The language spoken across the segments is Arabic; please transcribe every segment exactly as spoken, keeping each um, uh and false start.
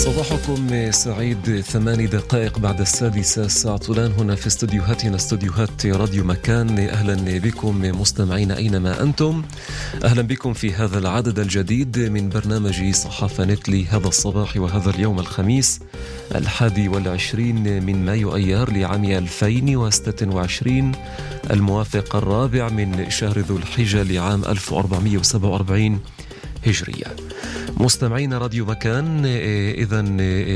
صباحكم سعيد. ثماني دقائق بعد السادسة الساعة الآن هنا في استديوهاتنا استديوهات راديو مكان. أهلا بكم مستمعين أينما أنتم. أهلا بكم في هذا العدد الجديد من برنامج صحافة نتلي هذا الصباح وهذا اليوم الخميس الحادي والعشرين من مايو أيار لعام ألفين وستة وعشرين الموافق الرابع من شهر ذو الحجة لعام ألف وأربعمائة وسبعة وأربعين هجرية. مستمعين راديو مكان، إذن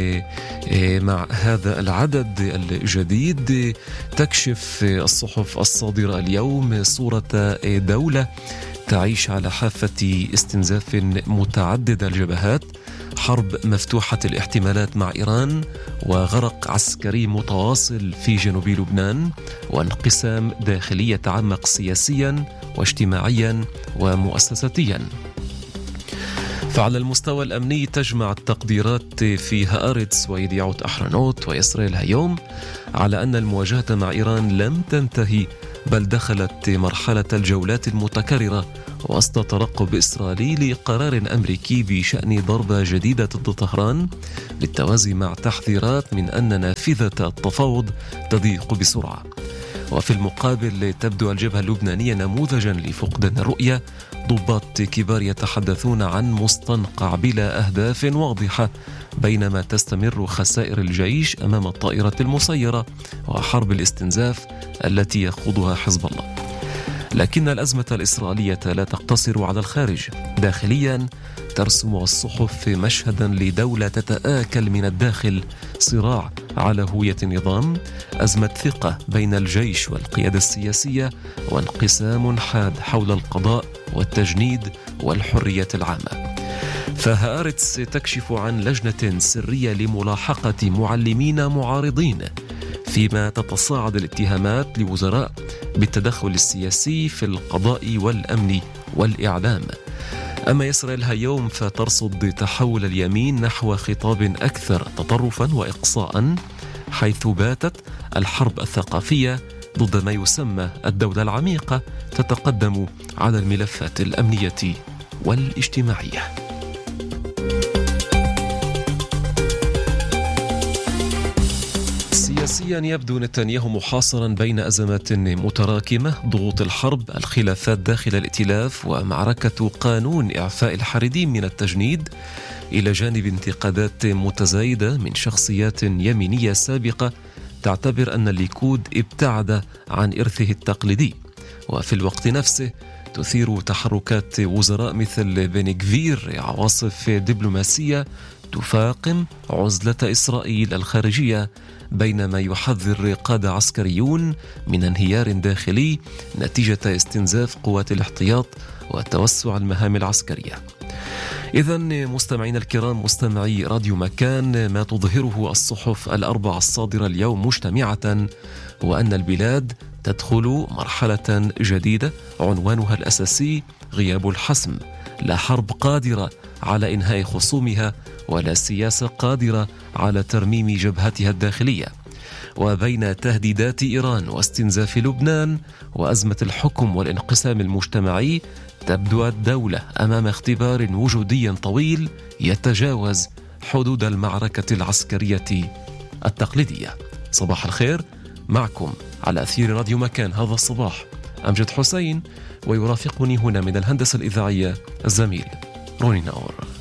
مع هذا العدد الجديد تكشف الصحف الصادرة اليوم صورة دولة تعيش على حافة استنزاف متعدد الجبهات، حرب مفتوحة الاحتمالات مع إيران، وغرق عسكري متواصل في جنوب لبنان، وانقسام داخلي يتعمق سياسيا واجتماعيا ومؤسساتيا. فعلى المستوى الأمني تجمع التقديرات في هآرتس ويديعوت أحرنوت وإسرائيل هيوم على أن المواجهة مع إيران لم تنتهي، بل دخلت مرحلة الجولات المتكررة وسط ترقب إسرائيلي لقرار أمريكي بشأن ضربة جديدة ضد طهران، بالتوازي مع تحذيرات من أن نافذة التفاوض تضيق بسرعة. وفي المقابل تبدو الجبهة اللبنانية نموذجا لفقدان الرؤية، ضباط كبار يتحدثون عن مستنقع بلا أهداف واضحة، بينما تستمر خسائر الجيش أمام الطائرة المسيرة وحرب الاستنزاف التي يخوضها حزب الله. لكن الأزمة الإسرائيلية لا تقتصر على الخارج. داخليا ترسم الصحف مشهدا لدولة تتآكل من الداخل، صراع على هوية النظام، أزمة ثقة بين الجيش والقيادة السياسية، وانقسام حاد حول القضاء والتجنيد والحرية العامة. فهآرتس تكشف عن لجنة سرية لملاحقة معلمين معارضين، فيما تتصاعد الاتهامات لوزراء بالتدخل السياسي في القضاء والأمن والإعلام. أما إسرائيل هيوم فترصد تحول اليمين نحو خطاب أكثر تطرفا وإقصاء، حيث باتت الحرب الثقافية ضد ما يسمى الدولة العميقة تتقدم على الملفات الأمنية والاجتماعية. سياسيا يبدو نتنياهو محاصرا بين أزمات متراكمة، ضغوط الحرب، الخلافات داخل الائتلاف، ومعركة قانون إعفاء الحريديم من التجنيد، إلى جانب انتقادات متزايدة من شخصيات يمينية سابقة تعتبر أن الليكود ابتعد عن إرثه التقليدي. وفي الوقت نفسه تثير تحركات وزراء مثل بن غفير عواصف دبلوماسية تفاقم عزلة إسرائيل الخارجية، بينما يحذر قادة عسكريون من انهيار داخلي نتيجة استنزاف قوات الاحتياط وتوسع المهام العسكرية. إذن مستمعين الكرام، مستمعي راديو مكان، ما تظهره الصحف الأربع الصادرة اليوم مجتمعة هو أن البلاد تدخل مرحلة جديدة عنوانها الأساسي غياب الحسم. لا حرب قادرة على إنهاء خصومها، ولا سياسة قادرة على ترميم جبهتها الداخلية. وبين تهديدات إيران واستنزاف لبنان وأزمة الحكم والانقسام المجتمعي، تبدو الدولة أمام اختبار وجودي طويل يتجاوز حدود المعركة العسكرية التقليدية. صباح الخير، معكم على أثير راديو مكان هذا الصباح أمجد حسين، ويرافقني هنا من الهندسة الإذاعية الزميل روني ناور.